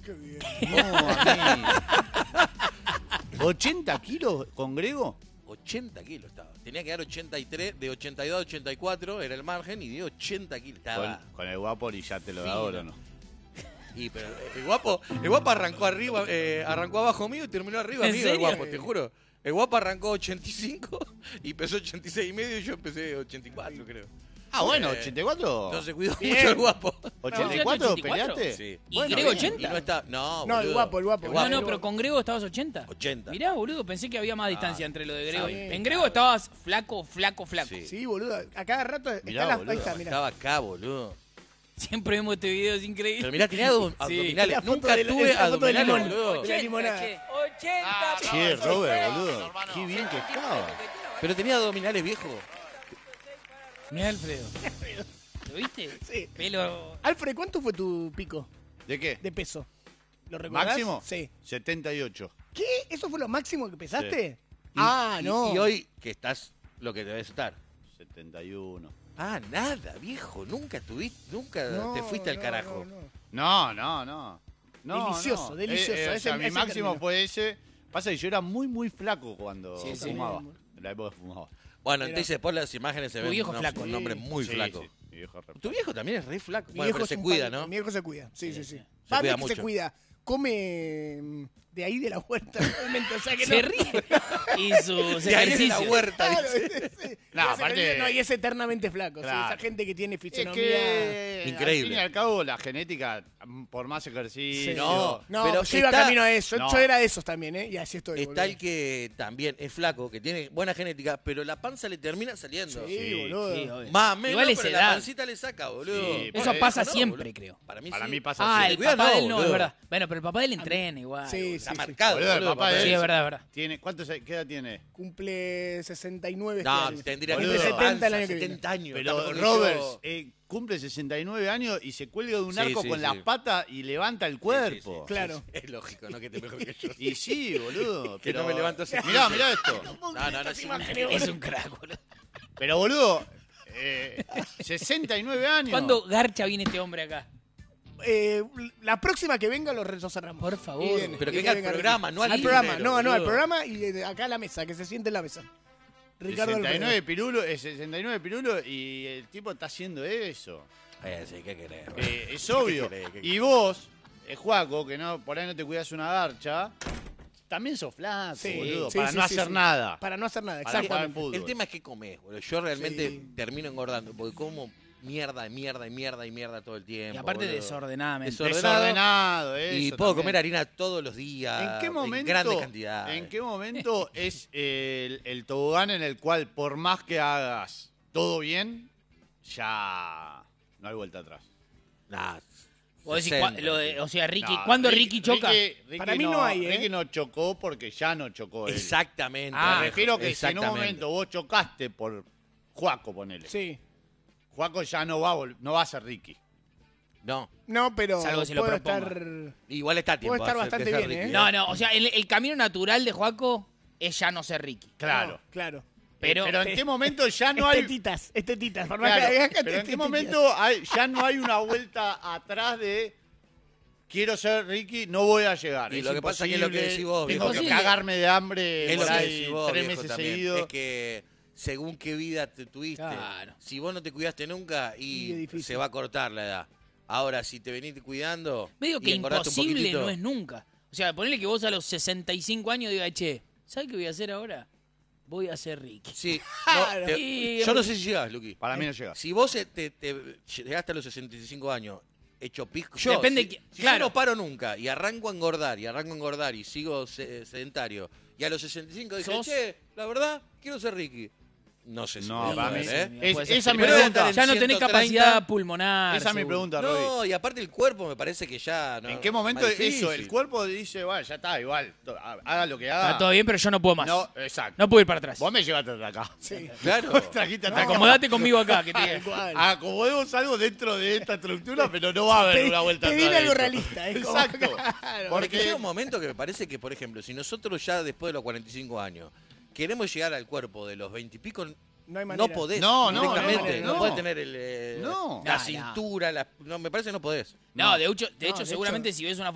Qué bien. No, a mí. ¿80 kilos con Grego? 80 kilos estaba. Tenía que dar 83, de 82 a 84 era el margen y dio 80 kilos. Estaba. Con el guapo y ya te lo da fino. ahora, ¿no? Y pero el guapo arrancó arriba, arrancó abajo mío y terminó arriba ¿En mío serio? el guapo, te juro. El guapo arrancó 85 y pesó 86 y medio y yo empecé 84, creo. Ah, bueno, 84. No se cuidó Bien. mucho el guapo. 84 ¿84? peleaste. Sí. ¿Y Grego bien. 80? Y no está, no, No, el boludo. guapo, el guapo. No, no, pero con Grego estabas 80. 80. Mirá, boludo, pensé que había más distancia entre lo de Grego. sí. En Grego estabas flaco. Sí. Sí, boludo. A cada rato Mirá, está boludo. ahí está, mirá. Estaba acá, boludo. Siempre vemos este video, es increíble. Pero mirá, tenía abdominales. La foto Nunca de la- tuve la foto del abdominales, limón. boludo. De la limonada. 80. Che, Robert, boludo. Qué bien que estaba. Pero tenía abdominales, viejo. Mirá, Alfredo. ¿Lo viste? Sí. Pelo. Alfred, ¿cuánto fue tu pico ¿De qué? de peso? ¿Lo recordás? ¿Máximo? Sí. 78. ¿Qué? ¿Eso fue lo máximo que pesaste? Y- Ah, y- no. Y hoy que estás lo que debes estar. 71. Ah, nada, viejo. Nunca No, te fuiste al no, carajo. No, no, no. No, Delicioso, no. delicioso. O sea, Ese- mi ese máximo término. fue ese. Pasa que yo era muy, muy flaco cuando Sí, sí. fumaba. En la época que fumaba. Bueno, Mira. entonces después las imágenes se Tu ven viejo unos- flaco. un hombre muy Sí, flaco. sí, mi viejo re- Tu viejo también es re flaco. Mi Bueno, viejo pero es se un cuida, pan- ¿no? Mi viejo se cuida, sí, sí, sí. Se Va, cuida no es que se mucho. cuida, come de ahí de la huerta realmente, o sea que Se no. ríe. Y sus De ahí en la ejercicios. huerta, Claro, dice. sí. No, Ese aparte- que no, y es eternamente flaco. Claro. Sí, esa gente que tiene Es fisionomía. que, Increíble. al fin y al cabo, la genética, por más ejercicio... Sí. No, No, pero yo iba está- camino a eso. No. Yo era de esos también, ¿eh? Y así estoy. Está boludo. el que también es flaco, que tiene buena genética, pero la panza le termina saliendo. Sí, Sí, boludo. Sí, obvio. Más o menos, Igual es pero la edad. pancita le saca, boludo. Sí, Eso Por pasa no, siempre, boludo. creo. Para mí Para sí. mí pasa Ah, así. el Cuidado, papá no, de él no, es boludo. verdad. Bueno, pero el papá de él entrena igual. Sí, Está sí, sí. marcado, Boludo, el boludo, papá de Sí, él- es verdad, es verdad. ¿Qué edad tiene? Cumple 69 este No, año. tendría que Boludo. tener 70 el panza, año que viene. 70 años. Pero está mejor que Roberts yo. cumple 69 años y se cuelga de un Sí, arco sí, con sí. las patas y levanta el cuerpo. Claro. Es lógico, ¿no? Que te mejor que yo. Y sí, boludo. Que no me levanto así. Mirá esto. No, no, sí. Es un crack, boludo. Pero, boludo, 69 años. ¿Cuándo garcha viene este hombre acá? La próxima que venga lo cerramos. Por favor. Y viene, Pero y que venga al Ricky. programa, no al programa. primero, No, al boludo. programa y acá a la mesa, que se siente en la mesa. Ricardo 69 pirulo, 69 pirulo y el tipo está haciendo eso. Sí, ¿qué querés? Es obvio. ¿Qué querés? Y vos, Juaco, que no por ahí no te cuidas una garcha, también sos flaco, Sí, boludo, sí, para sí, no sí, hacer sí. nada. Para no hacer nada, Para jugar al exactamente. fútbol. El tema es que comés, boludo. Yo realmente Sí. termino engordando, porque como mierda, todo el tiempo. Y aparte boludo. desordenadamente. Desordenado, Y eso puedo también. comer harina todos los días. ¿En qué momento, grandes cantidades. ¿En qué momento es el tobogán en el cual por más que hagas todo bien, ya no hay vuelta atrás? Nah, Vos decís, 60, o sea, Ricky, No, ¿cuándo Ricky choca? Ricky Para mí no hay, ¿eh? Ricky no chocó porque ya no chocó él. Exactamente. Me refiero que si en un exactamente. momento vos chocaste por Juaco, ponele. Sí. Juaco ya no va a ser Ricky. No, No, pero Salvo si lo puedo proponga. estar... igual está a tiempo. Puede estar de ser- bastante de ser bien, Ricky, No, no, o sea, el camino natural de Juaco es ya no ser Ricky. Claro. No, claro. Pero, ¿en qué momento ya no hay... Estetitas. Por más Claro, que hagas, pero en qué momento ya no hay una vuelta atrás de quiero ser Ricky, no voy a llegar. Y Es lo que pasa que es lo que imposible, decís vos, tengo viejo, que también. cagarme de hambre Es por lo que ahí decís vos, 3 viejo, meses también. seguidos. Es que según qué vida te tuviste, Claro. si vos no te cuidaste nunca Y es difícil. se va a cortar la edad. Ahora, si te venís cuidando medio y que engordaste un imposible poquitito, no es nunca. O sea, ponele que vos a los 65 años digas, che, ¿sabes qué voy a hacer ahora? Voy a ser Ricky. Sí, Claro. yo no sé si llegás, Luqui. Para mí no llega. Si vos te llegaste a los 65 años hecho pisco, yo, Depende si, que- si claro. yo no paro nunca y arranco a engordar y sigo sedentario y a los 65 dije, ¿Sos? che, la verdad, quiero ser Ricky. No sé si No, puedo para ver, mí ¿eh? Puede ser. esa es mi Pero pregunta. ya no tenés 130. capacidad pulmonar. Esa es mi seguro. pregunta, Roby. No, y aparte el cuerpo me parece que ya... No, ¿En qué momento más eso? difícil. El cuerpo dice, bueno, ya está, igual, haga lo que haga. Está todo bien, pero yo no puedo más. No, exacto. No puedo ir para atrás. Vos me llevaste hasta acá. Sí. Claro. Trajiste hasta acá. Acomodate conmigo acá, que te diga. Igual. Acomodemos algo dentro de esta estructura, pero no va a haber una vuelta Pedile atrás de algo esto. realista. Es como- Exacto. Claro. Porque Porque llega un momento que me parece que, por ejemplo, si nosotros ya después de los 45 años queremos llegar al cuerpo de los 20 y pico, No hay manera. no podés No, no, directamente. no, No, no. podés tener el, No. la No, cintura, no, me parece que no podés. No, de hecho de seguramente si ves una